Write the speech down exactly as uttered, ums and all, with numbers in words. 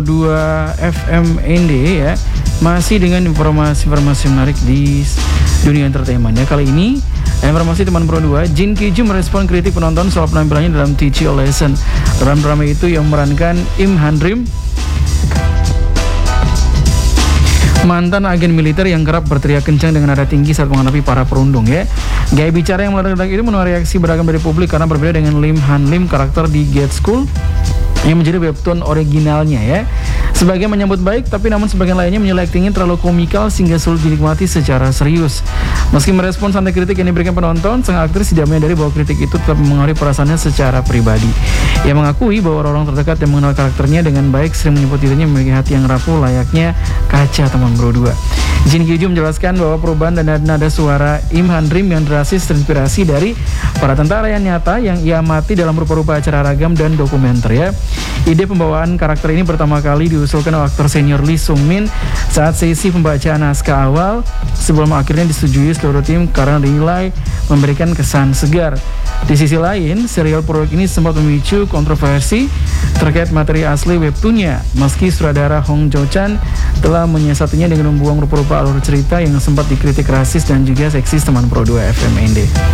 dua F M N D ya, masih dengan informasi-informasi menarik di dunia entertainment ya. Kali ini informasi teman Pro dua, Jin Ki-ju merespon kritik penonton soal penampilannya dalam Teach You a Lesson. Dalam drama itu yang memerankan Im Han-rim, mantan agen militer yang kerap berteriak kencang dengan nada tinggi saat menghadapi para perundung ya. Gaya bicara yang meledak-ledak itu menuai reaksi beragam dari publik karena berbeda dengan Lim Han-lim, karakter di Get School yang menjadi webtoon originalnya ya. Sebagian menyambut baik, tapi namun sebagian lainnya menilai aktingnya terlalu komikal sehingga sulit dinikmati secara serius. Meski merespon santai kritik yang diberikan penonton, sang aktris tidak menyadari bahwa kritik itu tetap mengaruhi perasaannya secara pribadi. Ia mengakui bahwa orang-orang terdekat yang mengenal karakternya dengan baik sering menyebut dirinya memiliki hati yang rapuh layaknya kaca teman Pro dua. Jin Ki-ju menjelaskan bahwa perubahan dan nada suara Im Han-rim yang drastis terinspirasi dari para tentara yang nyata yang ia amati dalam rupa-rupa acara ragam dan dokumenter ya. Ide pembawaan karakter ini pertama kali diusulkan oleh aktor senior Lee Sung-min saat sesi pembacaan naskah awal sebelum akhirnya disetujui seluruh tim karena dinilai memberikan kesan segar. Di sisi lain, serial proyek ini sempat memicu kontroversi terkait materi asli webtoonnya, meski sutradara Hong Jo-chan telah menyiasatinya dengan membuang rupa-rupa alur cerita yang sempat dikritik rasis dan juga seksis teman Pro dua F M N D.